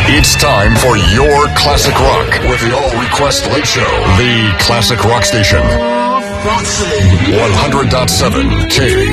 It's time for your classic rock with the All Request Late Show. The Classic Rock Station. 100.7 KXNO.